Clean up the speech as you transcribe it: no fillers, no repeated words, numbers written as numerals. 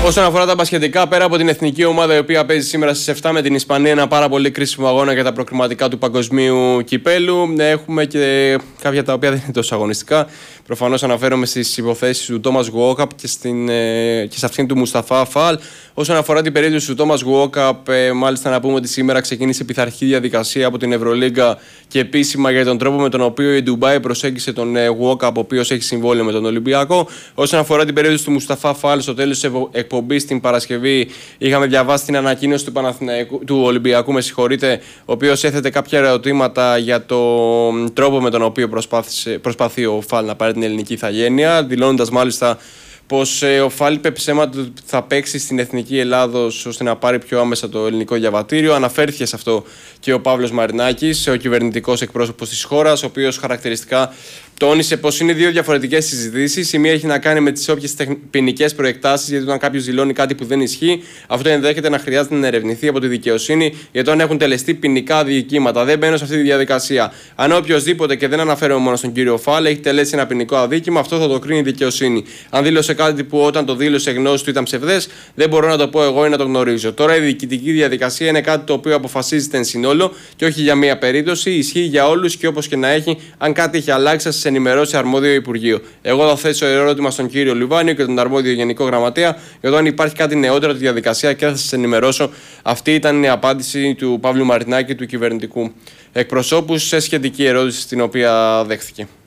Όσον αφορά τα μπασκετικά, πέρα από την εθνική ομάδα η οποία παίζει σήμερα στις 7 με την Ισπανία, ένα πάρα πολύ κρίσιμο αγώνα για τα προκριματικά του παγκοσμίου κυπέλου, έχουμε και κάποια τα οποία δεν είναι τόσο αγωνιστικά. Προφανώς αναφέρομαι στις υποθέσεις του Τόμας Γουόκαπ και σε αυτήν του Μουσταφά Φαλ. Όσον αφορά την περίπτωση του Τόμας Γουόκαπ, μάλιστα να πούμε ότι σήμερα ξεκίνησε πειθαρχική διαδικασία από την Ευρωλίγκα και επίσημα για τον τρόπο με τον οποίο η Ντουμπάι προσέγγισε τον Γουόκαπ, ο οποίος έχει συμβόλαιο με τον Ολυμπιακό. Όσον αφορά την περίπτωση του Μουσταφά Φαλ, στο τέλος της εκπομπής την Παρασκευή είχαμε διαβάσει την ανακοίνωση του Ολυμπιακού, ο οποίος έθετε κάποια ερωτήματα για τον τρόπο με τον οποίο προσπαθεί ο Φαλ να πάρει την ελληνική ηθαγένεια, δηλώνοντας μάλιστα πως ο Φαλ είπε ψέματα ότι θα παίξει στην Εθνική Ελλάδος ώστε να πάρει πιο άμεσα το ελληνικό διαβατήριο. Αναφέρθηκε σε αυτό και ο Παύλος Μαρινάκης, ο κυβερνητικός εκπρόσωπος της χώρας, ο οποίος χαρακτηριστικά τόνισε πως είναι δύο διαφορετικές συζητήσεις. Η μία έχει να κάνει με τις όποιες ποινικές προεκτάσεις, γιατί όταν κάποιος δηλώνει κάτι που δεν ισχύει, αυτό ενδέχεται να χρειάζεται να ερευνηθεί από τη δικαιοσύνη για το αν έχουν τελεστεί ποινικά αδικήματα. Δεν μπαίνω σε αυτή τη διαδικασία. Αν οποιοδήποτε, και δεν αναφέρομαι μόνο στον κύριο Φαλ, έχει τελέσει ένα ποινικό αδίκημα, αυτό θα το κρίνει η δικαιοσύνη. Αν δήλωσε κάτι που όταν το δήλωσε γνώση του ήταν ψευδές, δεν μπορώ να το πω εγώ ή να το γνωρίζω. Τώρα η διοικητική διαδικασία είναι κάτι το οποίο αποφασίζεται εν συνόλο και όχι για μία περίπτωση. Ισχύει για όλους και όπως και να έχει, αν κάτι έχει αλλάξει, θα σας ενημερώσει αρμόδιο Υπουργείο. Εγώ θα θέσω ερώτημα στον κύριο Λιβάνιο και τον αρμόδιο Γενικό Γραμματέα για το αν υπάρχει κάτι νεότερο στη διαδικασία και θα σας ενημερώσω. Αυτή ήταν η απάντηση του Παύλου Μαρινάκη, του κυβερνητικού εκπροσώπου, σε σχετική ερώτηση την οποία δέχθηκε.